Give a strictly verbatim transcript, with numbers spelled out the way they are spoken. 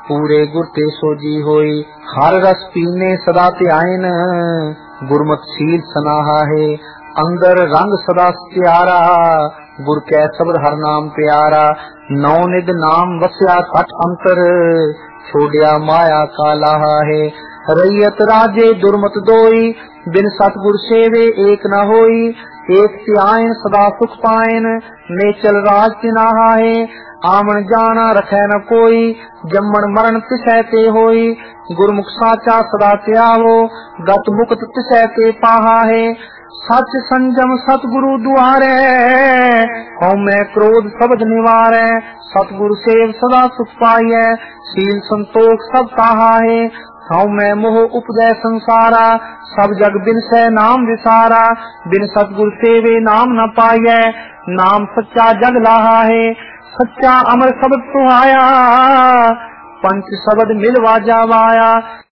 पूरे गुर ते सोजी होई। हर रस पीने सदा ध्यान, गुरमत शील सनाहा है। अंदर रंग सदा प्यारा, गुर कै शब्द हर नाम प्यारा। नौ निध नाम वस्या सठ अंतर, छोड़िया माया का लाहा है। रैयत राजे दुर्मत दोई, बिन सतगुर सेवे एक न होई। एक त्यायन सदा सुख पायन, नेचल राज तिनाहा है। आमन जाना रखे न कोई, जम्मन मरण तिसै ते होई। गुरमुख साचा सदा त्यावो, गत मुक्त तिसै ते पाहा है। सच संजम सतगुरु दुआरे, हौमै क्रोध सबद निवारै। सतगुरु सेव सदा सुख पाइयै, शील संतोष सब ताहा है। हौमै मोह उपजै संसारा, सब जग बिन सै नाम विसारा। बिन सतगुर सेवे नाम न पाइयै, नाम सच्चा जग लाहा है। सच्चा अमर शब्द सुहाया, पंच शब्द मिल वाजा वाया।